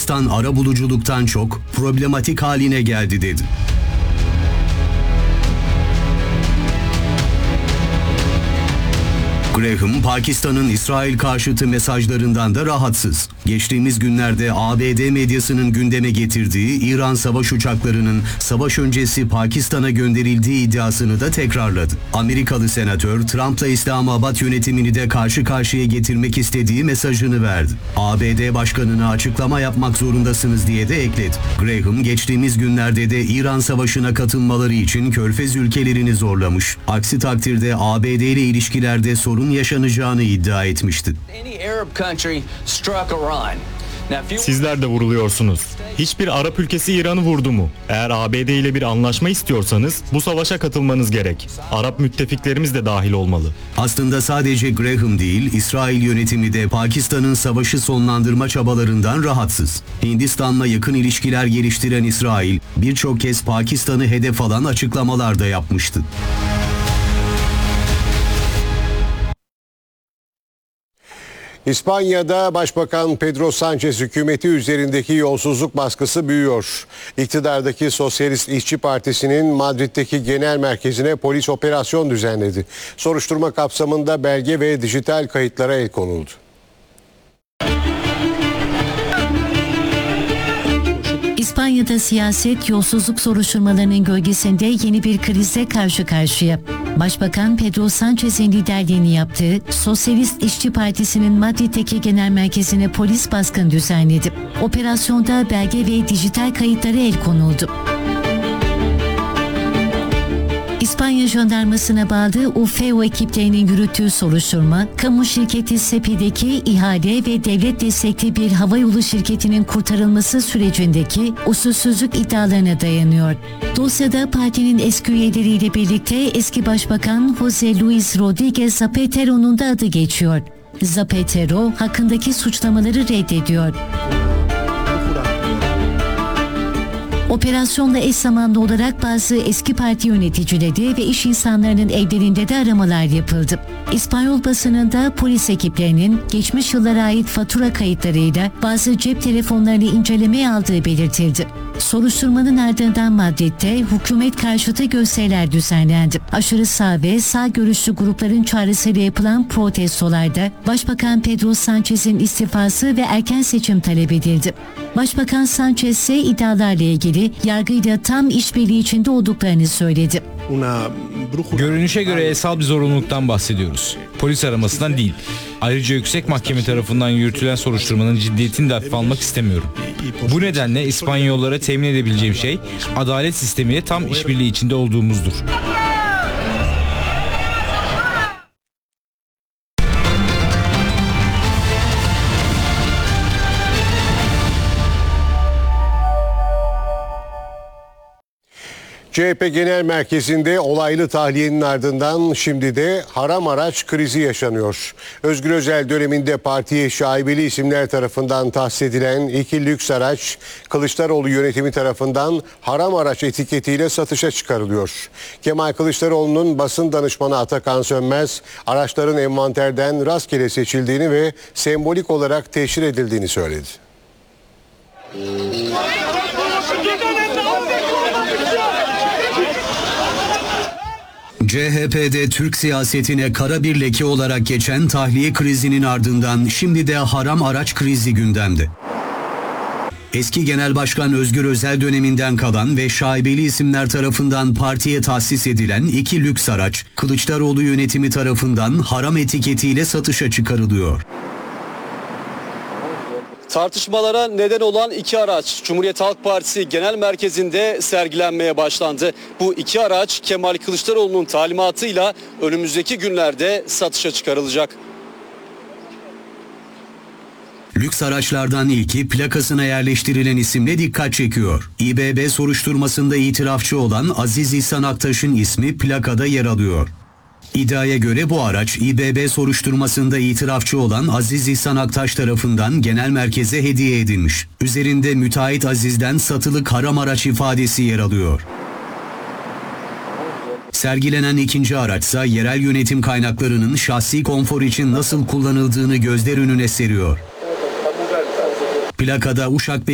Hindistan arabuluculuktan çok problematik haline geldi dedi. Graham, Pakistan'ın İsrail karşıtı mesajlarından da rahatsız. Geçtiğimiz günlerde ABD medyasının gündeme getirdiği İran savaş uçaklarının savaş öncesi Pakistan'a gönderildiği iddiasını da tekrarladı. Amerikalı senatör, Trump'la İslamabad yönetimini de karşı karşıya getirmek istediği mesajını verdi. ABD başkanına açıklama yapmak zorundasınız diye de ekledi. Graham, geçtiğimiz günlerde de İran savaşına katılmaları için Körfez ülkelerini zorlamış. Aksi takdirde ABD ile ilişkilerde sorun yaşanacağını iddia etmişti. Sizler de vuruluyorsunuz. Hiçbir Arap ülkesi İran'ı vurdu mu? Eğer ABD ile bir anlaşma istiyorsanız bu savaşa katılmanız gerek. Arap müttefiklerimiz de dahil olmalı. Aslında sadece Graham değil, İsrail yönetimi de Pakistan'ın savaşı sonlandırma çabalarından rahatsız. Hindistan'la yakın ilişkiler geliştiren İsrail, birçok kez Pakistan'ı hedef alan açıklamalar da yapmıştı. İspanya'da Başbakan Pedro Sánchez hükümeti üzerindeki yolsuzluk baskısı büyüyor. İktidardaki Sosyalist İşçi Partisi'nin Madrid'deki genel merkezine polis operasyon düzenledi. Soruşturma kapsamında belge ve dijital kayıtlara el konuldu. İspanya'da siyaset yolsuzluk soruşturmalarının gölgesinde yeni bir krizle karşı karşıya. Başbakan Pedro Sánchez'in liderliğini yaptığı Sosyalist İşçi Partisi'nin Madrid'deki genel merkezine polis baskını düzenledi. Operasyonda belge ve dijital kayıtlara el konuldu. İspanya jandarmasına bağlı UFEO ekiplerinin yürüttüğü soruşturma, kamu şirketi SEPI'deki ihale ve devlet destekli bir havayolu şirketinin kurtarılması sürecindeki usulsüzlük iddialarına dayanıyor. Dosyada partinin eski üyeleriyle birlikte eski başbakan José Luis Rodríguez Zapatero'nun da adı geçiyor. Zapatero hakkındaki suçlamaları reddediyor. Operasyonla eş zamanlı olarak bazı eski parti yöneticileri ve iş insanlarının evlerinde de aramalar yapıldı. İspanyol basınında polis ekiplerinin geçmiş yıllara ait fatura kayıtlarıyla bazı cep telefonlarını incelemeye aldığı belirtildi. Soruşturmanın ardından Madrid'de hükümet karşıtı gösteriler düzenlendi. Aşırı sağ ve sağ görüşlü grupların çağrısıyla yapılan protestolarda Başbakan Pedro Sánchez'in istifası ve erken seçim talep edildi. Başbakan Sánchez ise iddialarla ilgili yargıyla tam işbirliği içinde olduklarını söyledi. Görünüşe göre yasal bir zorunluluktan bahsediyoruz. Polis aramasından değil. Ayrıca yüksek mahkeme tarafından yürütülen soruşturmanın ciddiyetini de hafife almak istemiyorum. Bu nedenle İspanyollara temin edebileceğim şey adalet sistemiyle tam işbirliği içinde olduğumuzdur. CHP Genel Merkezi'nde olaylı tahliyenin ardından şimdi de haram araç krizi yaşanıyor. Özgür Özel döneminde partiye şaibeli isimler tarafından tahsis edilen iki lüks araç Kılıçdaroğlu yönetimi tarafından haram araç etiketiyle satışa çıkarılıyor. Kemal Kılıçdaroğlu'nun basın danışmanı Atakan Sönmez, araçların envanterden rastgele seçildiğini ve sembolik olarak teşhir edildiğini söyledi. CHP'de Türk siyasetine kara bir leke olarak geçen tahliye krizinin ardından şimdi de haram araç krizi gündemde. Eski Genel Başkan Özgür Özel döneminden kalan ve şaibeli isimler tarafından partiye tahsis edilen iki lüks araç, Kılıçdaroğlu yönetimi tarafından haram etiketiyle satışa çıkarılıyor. Tartışmalara neden olan iki araç Cumhuriyet Halk Partisi Genel Merkezi'nde sergilenmeye başlandı. Bu iki araç Kemal Kılıçdaroğlu'nun talimatıyla önümüzdeki günlerde satışa çıkarılacak. Lüks araçlardan ilki plakasına yerleştirilen isimle dikkat çekiyor. İBB soruşturmasında itirafçı olan Aziz İhsan Aktaş'ın ismi plakada yer alıyor. İddiaya göre bu araç İBB soruşturmasında itirafçı olan Aziz İhsan Aktaş tarafından genel merkeze hediye edilmiş. Üzerinde müteahhit Aziz'den satılık haram araç ifadesi yer alıyor. Sergilenen ikinci araçsa yerel yönetim kaynaklarının şahsi konfor için nasıl kullanıldığını gözler önüne seriyor. Plakada Uşak